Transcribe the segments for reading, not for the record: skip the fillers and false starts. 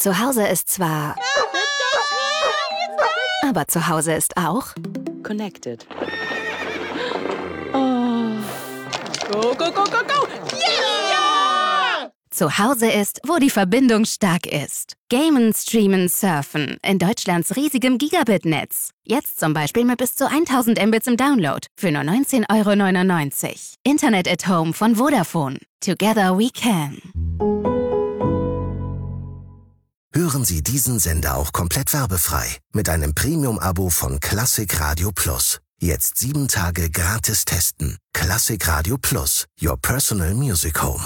Zu Hause ist zwar... Aber zu Hause ist auch... Connected. Oh. Go, go, go, go, go! Yeah! Zu Hause ist, wo die Verbindung stark ist. Gamen, streamen, surfen. In Deutschlands riesigem Gigabit-Netz. Jetzt zum Beispiel mit bis zu 1000 Mbits im Download. Für nur 19,99 €. Internet at Home von Vodafone. Together we can. Hören Sie diesen Sender auch komplett werbefrei mit einem Premium-Abo von Klassik Radio Plus. Jetzt 7 Tage gratis testen. Klassik Radio Plus, your personal music home.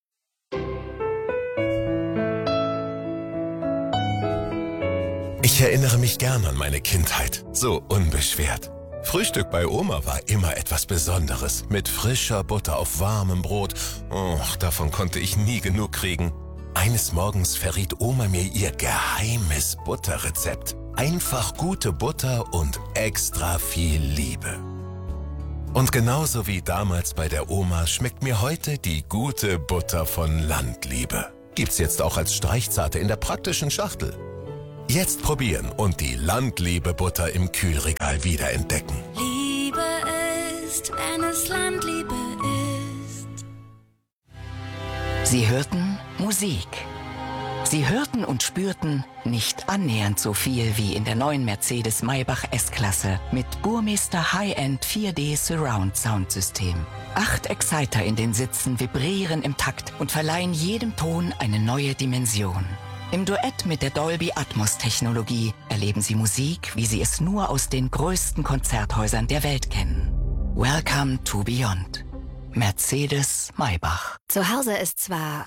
Ich erinnere mich gern an meine Kindheit, so unbeschwert. Frühstück bei Oma war immer etwas Besonderes, mit frischer Butter auf warmem Brot. Oh, davon konnte ich nie genug kriegen. Eines Morgens verriet Oma mir ihr geheimes Butterrezept. Einfach gute Butter und extra viel Liebe. Und genauso wie damals bei der Oma schmeckt mir heute die gute Butter von Landliebe. Gibt's jetzt auch als Streichzarte in der praktischen Schachtel. Jetzt probieren und die Landliebe-Butter im Kühlregal wiederentdecken. Liebe ist, wenn es Landliebe ist. Sie hörten Musik. Sie hörten und spürten nicht annähernd so viel wie in der neuen Mercedes Maybach S-Klasse mit Burmester High-End 4D Surround Soundsystem. 8 Exciter in den Sitzen vibrieren im Takt und verleihen jedem Ton eine neue Dimension. Im Duett mit der Dolby Atmos Technologie erleben Sie Musik, wie Sie es nur aus den größten Konzerthäusern der Welt kennen. Welcome to Beyond. Mercedes Maybach. Zu Hause ist zwar...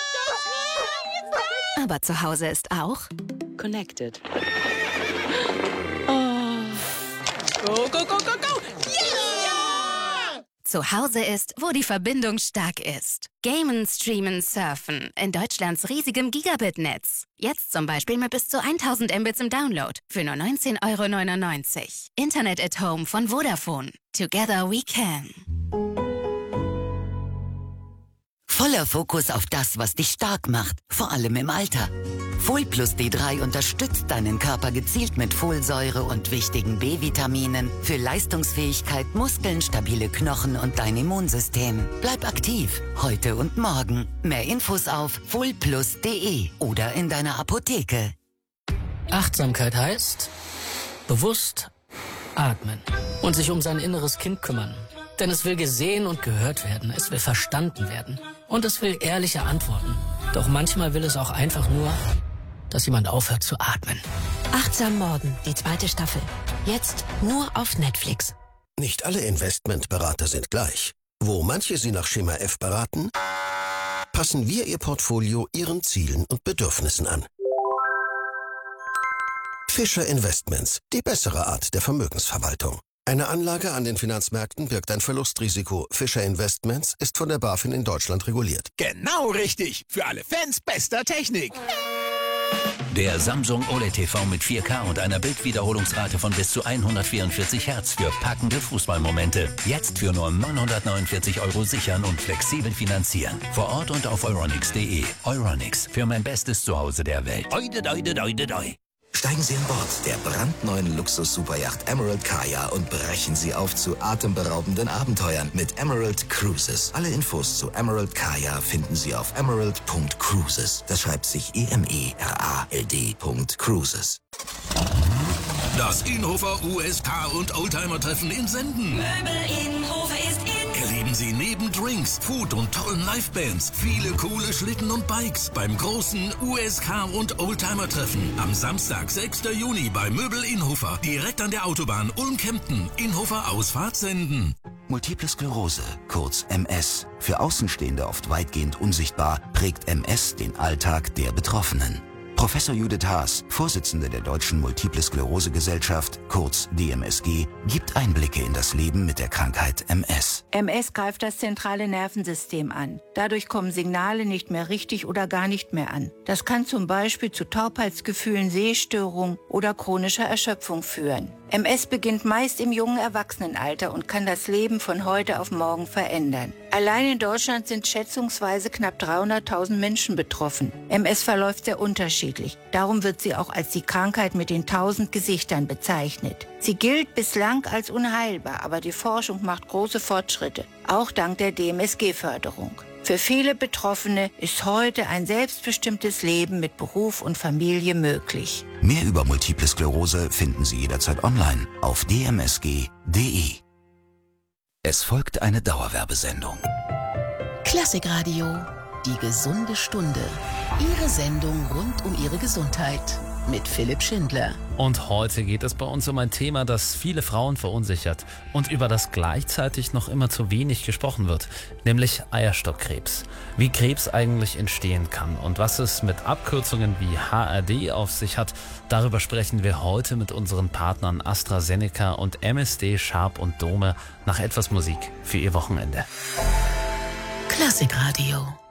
Aber zu Hause ist auch... Connected. Oh. Go, go, go, go, go! Yeah! Zu Hause ist, wo die Verbindung stark ist. Gamen, streamen, surfen. In Deutschlands riesigem Gigabit-Netz. Jetzt zum Beispiel mit bis zu 1000 Mbits im Download. Für nur 19,99 €. Internet at Home von Vodafone. Together we can. Voller Fokus auf das, was dich stark macht, vor allem im Alter. Folplus D3 unterstützt deinen Körper gezielt mit Folsäure und wichtigen B-Vitaminen für Leistungsfähigkeit, Muskeln, stabile Knochen und dein Immunsystem. Bleib aktiv, heute und morgen. Mehr Infos auf folplus.de oder in deiner Apotheke. Achtsamkeit heißt bewusst atmen und sich um sein inneres Kind kümmern. Denn es will gesehen und gehört werden, es will verstanden werden und es will ehrliche Antworten. Doch manchmal will es auch einfach nur, dass jemand aufhört zu atmen. Achtsam Morden, die 2. Staffel. Jetzt nur auf Netflix. Nicht alle Investmentberater sind gleich. Wo manche Sie nach Schema F beraten, passen wir Ihr Portfolio Ihren Zielen und Bedürfnissen an. Fischer Investments, die bessere Art der Vermögensverwaltung. Eine Anlage an den Finanzmärkten birgt ein Verlustrisiko. Fischer Investments ist von der BaFin in Deutschland reguliert. Genau richtig. Für alle Fans bester Technik. Der Samsung OLED TV mit 4K und einer Bildwiederholungsrate von bis zu 144 Hertz für packende Fußballmomente. Jetzt für nur 949 € sichern und flexibel finanzieren. Vor Ort und auf euronics.de. Euronics, für mein bestes Zuhause der Welt. Oide, doide, doide, doi. Steigen Sie an Bord der brandneuen Luxus-Superyacht Emerald Kaya und brechen Sie auf zu atemberaubenden Abenteuern mit Emerald Cruises. Alle Infos zu Emerald Kaya finden Sie auf emerald.cruises. Das schreibt sich EMERALD.cruises. Das Inhofer USK und Oldtimer-Treffen in Senden. Möbel Inhofer ist in. Erleben Sie neben Drinks, Food und tollen Livebands viele coole Schlitten und Bikes beim großen USK und Oldtimer-Treffen am Samstag, 6. Juni bei Möbel Inhofer, direkt an der Autobahn Ulm-Kempten. Inhofer Ausfahrt Senden. Multiple Sklerose, kurz MS. Für Außenstehende oft weitgehend unsichtbar, prägt MS den Alltag der Betroffenen. Professor Judith Haas, Vorsitzende der Deutschen Multiple Sklerose Gesellschaft, kurz DMSG, gibt Einblicke in das Leben mit der Krankheit MS. MS greift das zentrale Nervensystem an. Dadurch kommen Signale nicht mehr richtig oder gar nicht mehr an. Das kann zum Beispiel zu Taubheitsgefühlen, Sehstörungen oder chronischer Erschöpfung führen. MS beginnt meist im jungen Erwachsenenalter und kann das Leben von heute auf morgen verändern. Allein in Deutschland sind schätzungsweise knapp 300.000 Menschen betroffen. MS verläuft sehr unterschiedlich. Darum wird sie auch als die Krankheit mit den 1000 Gesichtern bezeichnet. Sie gilt bislang als unheilbar, aber die Forschung macht große Fortschritte, auch dank der DMSG-Förderung. Für viele Betroffene ist heute ein selbstbestimmtes Leben mit Beruf und Familie möglich. Mehr über Multiple Sklerose finden Sie jederzeit online auf dmsg.de. Es folgt eine Dauerwerbesendung. Klassikradio, die gesunde Stunde. Ihre Sendung rund um Ihre Gesundheit mit Philipp Schindler. Und heute geht es bei uns um ein Thema, das viele Frauen verunsichert und über das gleichzeitig noch immer zu wenig gesprochen wird, nämlich Eierstockkrebs. Wie Krebs eigentlich entstehen kann und was es mit Abkürzungen wie HRD auf sich hat, darüber sprechen wir heute mit unseren Partnern AstraZeneca und MSD Sharp und Dome nach etwas Musik für Ihr Wochenende. Klassikradio.